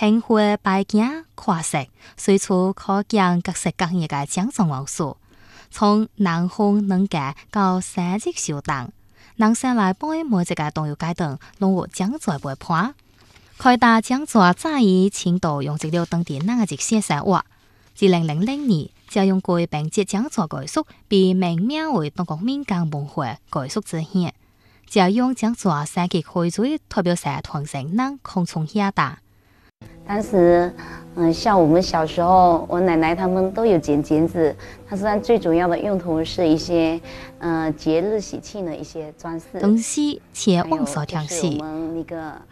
评会摆件跨色，随处可见各式各样嘅奖状元素，从南风能界到三级小档，人生来帮每一个动摇阶段，拢有奖状陪伴。开打奖状早已青岛用这了当地那个写生活。2000年，就用过并接奖状概述，被命名为中国民间文化概述之乡。就用奖状设计会最代表社团成人空中下达。 当时，像我们小时候，我奶奶他们都有剪剪纸，它实际上最主要的用途是一些，节日喜庆的一些装饰。 东西且网上调戏。